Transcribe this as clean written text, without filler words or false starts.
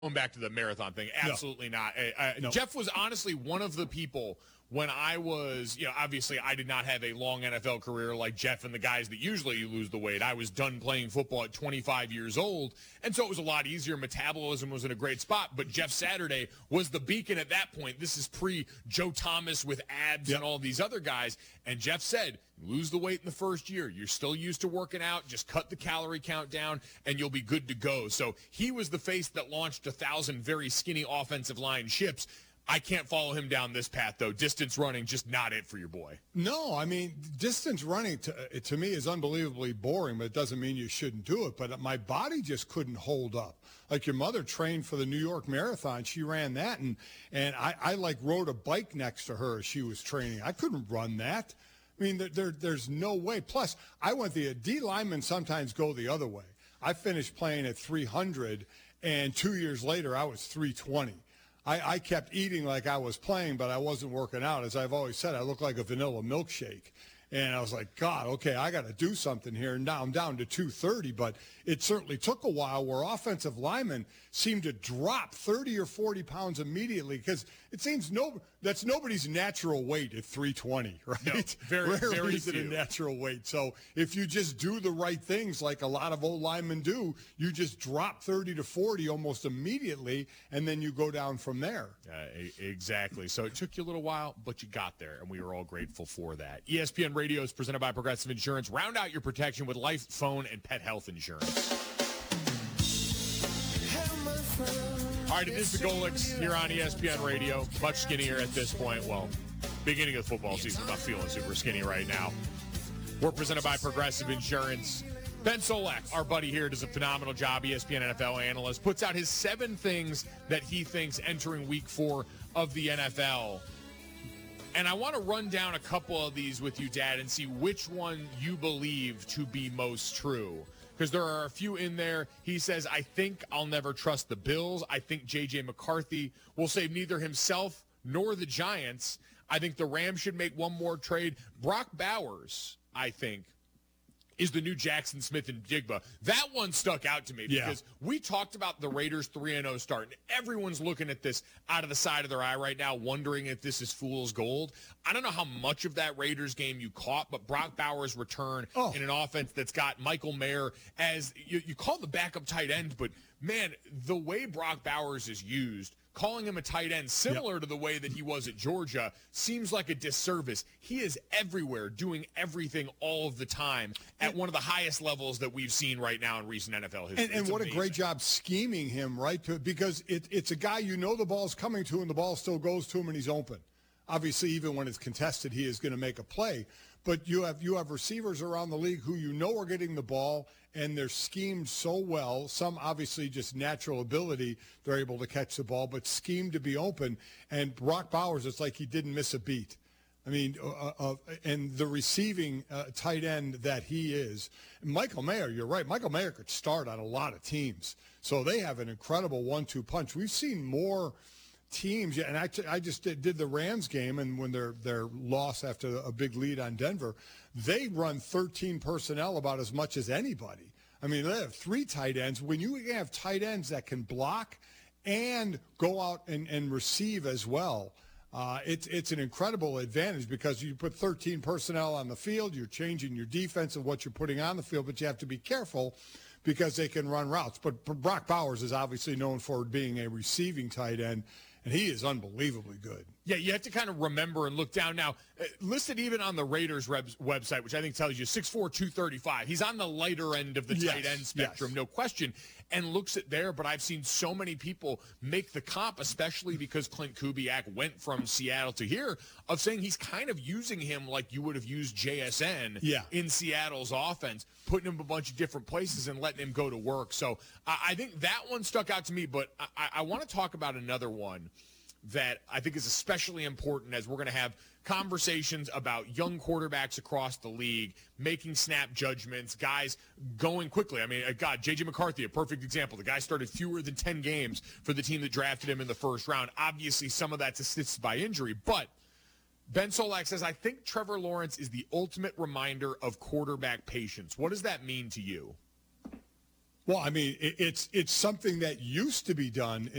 Going back to the marathon thing, absolutely not. No. Jeff was honestly one of the people when I was, obviously I did not have a long NFL career like Jeff and the guys that usually lose the weight. I was done playing football at 25 years old, and so it was a lot easier. Metabolism was in a great spot, but Jeff Saturday was the beacon at that point. This is pre-Joe Thomas with abs and all these other guys, and Jeff said, lose the weight in the first year. You're still used to working out. Just cut the calorie count down, and you'll be good to go. So he was the face that launched 1,000 very skinny offensive line ships. I can't follow him down this path, though. Distance running, just not it for your boy. No, I mean, distance running to me is unbelievably boring, but it doesn't mean you shouldn't do it. But my body just couldn't hold up. Like your mother trained for the New York Marathon. She ran that, and I like rode a bike next to her as she was training. I couldn't run that. I mean, there's no way. Plus, I went the D linemen sometimes go the other way. I finished playing at 300, and 2 years later, I was 320. I kept eating like I was playing, but I wasn't working out. As I've always said, I look like a vanilla milkshake. And I was like, God, okay, I got to do something here. And now I'm down to 230, but it certainly took a while where offensive linemen seem to drop 30 or 40 pounds immediately because it seems that's nobody's natural weight at 320, right? No, very is it a natural weight. So if you just do the right things like a lot of old linemen do, you just drop 30 to 40 almost immediately, and then you go down from there. Exactly. So it took you a little while, but you got there, and we were all grateful for that. ESPN Radio is presented by Progressive Insurance. Round out your protection with life, phone, and pet health insurance. All right, it is the Golics here on ESPN Radio. Much skinnier at this point. Well, beginning of the football season, not feeling super skinny right now. We're presented by Progressive Insurance. Ben Solak, our buddy here, does a phenomenal job, ESPN NFL analyst, puts out his 7 things that he thinks entering week 4 of the NFL. And I want to run down a couple of these with you, Dad, and see which one you believe to be most true. Because there are a few in there. He says, I think I'll never trust the Bills. I think J.J. McCarthy will save neither himself nor the Giants. I think the Rams should make one more trade. Brock Bowers, I think, is the new Jackson Smith and Jigba. That one stuck out to me because we talked about the Raiders 3-0 start, and everyone's looking at this out of the side of their eye right now, wondering if this is fool's gold. I don't know how much of that Raiders game you caught, but Brock Bowers' return in an offense that's got Michael Mayer as, you call the backup tight end, but man, the way Brock Bowers is used, calling him a tight end similar to the way that he was at Georgia seems like a disservice. He is everywhere, doing everything all of the time at one of the highest levels that we've seen right now in recent NFL history. And what a great job scheming him, right? Because it's a guy the ball's coming to and the ball still goes to him and he's open. Obviously, even when it's contested, he is going to make a play. But you have receivers around the league who are getting the ball, and they're schemed so well. Some obviously just natural ability, they're able to catch the ball, but schemed to be open. And Brock Bowers, it's like he didn't miss a beat. I mean, and the receiving tight end that he is. Michael Mayer, you're right. Michael Mayer could start on a lot of teams. So they have an incredible 1-2 punch. We've seen more teams, and I just did the Rams game, and when their loss after a big lead on Denver, they run 13 personnel about as much as anybody. I mean, they have 3 tight ends. When you have tight ends that can block and go out and receive as well, it's an incredible advantage because you put 13 personnel on the field, you're changing your defense of what you're putting on the field, but you have to be careful because they can run routes. But Brock Bowers is obviously known for being a receiving tight end, and he is unbelievably good. Yeah, you have to kind of remember and look down. Now, listed even on the Raiders website, which I think tells you 6'4", 235. He's on the lighter end of the tight end spectrum, no question, and looks at there. But I've seen so many people make the comp, especially because Clint Kubiak went from Seattle to here, of saying he's kind of using him like you would have used JSN in Seattle's offense, putting him a bunch of different places and letting him go to work. So I think that one stuck out to me, but I want to talk about another one that I think is especially important as we're going to have conversations about young quarterbacks across the league, making snap judgments, guys going quickly. I mean, God, J.J. McCarthy, a perfect example. The guy started fewer than 10 games for the team that drafted him in the first round. Obviously, some of that's assisted by injury, but Ben Solak says, I think Trevor Lawrence is the ultimate reminder of quarterback patience. What does that mean to you? Well, I mean, it's something that used to be done